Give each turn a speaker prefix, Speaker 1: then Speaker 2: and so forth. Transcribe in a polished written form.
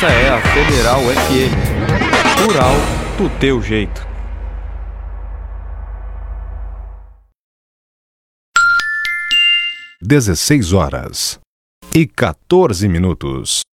Speaker 1: Essa é a Federal FM, rural do teu jeito.
Speaker 2: 16 horas e 14 minutos.